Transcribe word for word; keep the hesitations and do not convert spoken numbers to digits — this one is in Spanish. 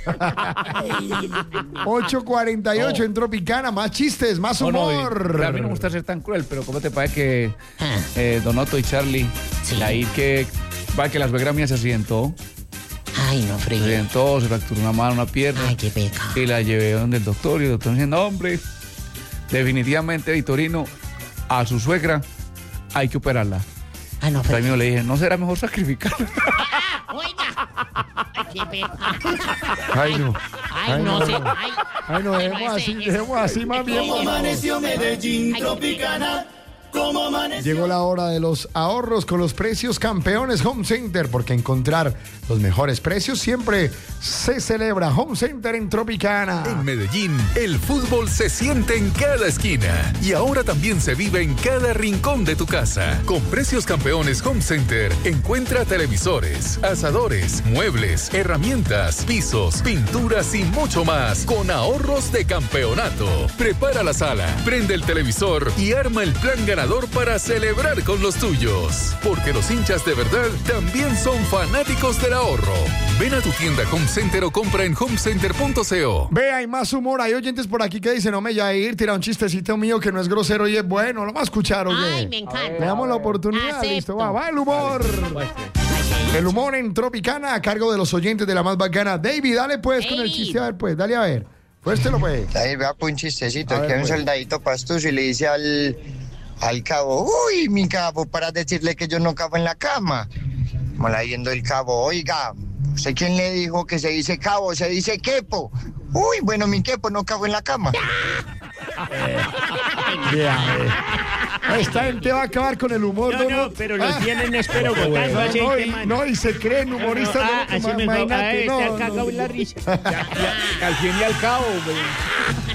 ocho cuarenta y ocho No. en Tropicana, más chistes, más No, no, humor. eh, a mí no me gusta ser tan cruel, pero ¿cómo te parece que eh, Don Otto y Charlie, Sí. la ir que va que la suegra mía se accidentó, Ay, no, se fregué. accidentó, se fracturó una mano, una pierna, Ay, qué pecado. y la llevé donde el doctor, y el doctor dice, no, hombre, definitivamente, Vitorino, a su suegra hay que operarla. Ay, no, Entonces, fregué. yo le dije, ¿no será mejor sacrificarla? Oiga. Ay, qué pecado. Ay, no. Ay, no sé. Ay, Ay, no, Ay, dejemos no, así, ese- dejemos así más bien. por favor. Medellín, Ay, Tropicana, como amaneció. Llegó la hora de los ahorros con los precios campeones Home Center, porque encontrar los mejores precios siempre se celebra. Home Center en Tropicana. En Medellín, el fútbol se siente en cada esquina y ahora también se vive en cada rincón de tu casa. Con precios campeones Home Center, encuentra televisores, asadores, muebles, herramientas, pisos, pinturas y mucho más con ahorros de campeonato. Prepara la sala, prende el televisor y arma el plan ganador para celebrar con los tuyos. Porque los hinchas de verdad también son fanáticos del ahorro. Ven a tu tienda Home Center o compra en homecenter punto co. Ve, hay más humor. Hay oyentes por aquí que dicen, no me ir, tira un chistecito mío que no es grosero y es bueno. Lo va a escuchar, oye. Ay, me encanta. Le damos la oportunidad. Acepto. Listo, va, va el humor. El humor en Tropicana a cargo de los oyentes de la más bacana. David, dale pues con el David. chiste, a ver pues, dale a ver. Fuértelo pues. Ahí vea pues un chistecito, A ver, que hay un pues. soldadito pastuso y le dice al, al cabo, uy, mi cabo, para decirle que yo no cabo en la cama. Como la yendo el cabo, oiga, ¿usted quién le dijo que se dice cabo? Se dice quepo. Uy, bueno, mi quepo, no cabo en la cama. Ya, eh. Esta gente va a acabar con el humor. No, no, pero los tienen espero votando No, aceite, no, y, man. no, y se creen humoristas. Ah, de- así me va a imagínate, estar no, cagado no. en la risa. Al fin y al cabo, güey.